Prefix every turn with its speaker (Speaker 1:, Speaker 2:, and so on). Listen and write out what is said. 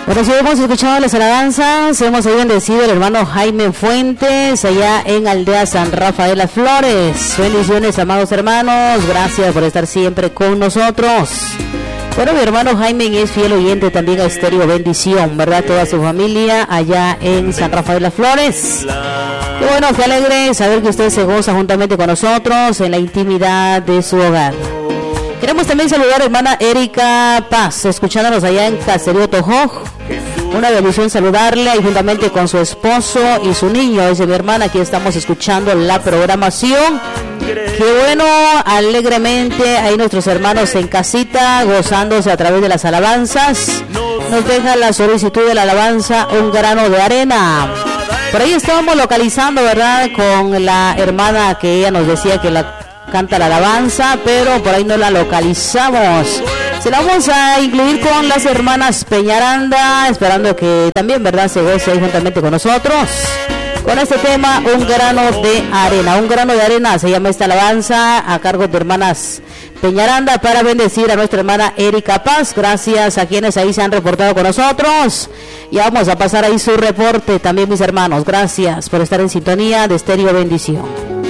Speaker 1: Bueno, sí, hemos escuchado las alabanzas, hemos oído bendecido el hermano Jaime Fuentes, allá en Aldea San Rafael Las Flores. Bendiciones, amados hermanos, gracias por estar siempre con nosotros. Bueno, mi hermano Jaime es fiel oyente también a Estéreo Bendición, ¿verdad? Toda su familia allá en San Rafael Las Flores. Qué bueno, qué alegre saber que usted se goza juntamente con nosotros en la intimidad de su hogar. Queremos también saludar a la hermana Erika Paz, escuchándonos allá en Caserío Tojoj. Una bendición saludarle y juntamente con su esposo y su niño. Dice mi hermana, aquí estamos escuchando la programación. Qué bueno, alegremente ahí nuestros hermanos en casita, gozándose a través de las alabanzas. Nos deja la solicitud de la alabanza Un Grano de Arena. Por ahí estábamos localizando, ¿verdad? Con la hermana que ella nos decía que la canta la alabanza, pero por ahí no la localizamos. Se la vamos a incluir con las hermanas Peñaranda, esperando que también, ¿verdad?, se goce ahí juntamente con nosotros con este tema Un Grano de Arena. Un Grano de Arena se llama esta alabanza, a cargo de hermanas Peñaranda, para bendecir a nuestra hermana Erika Paz. Gracias a quienes ahí se han reportado con nosotros. Ya vamos a pasar ahí su reporte también, mis hermanos. Gracias por estar en sintonía de Estéreo Bendición.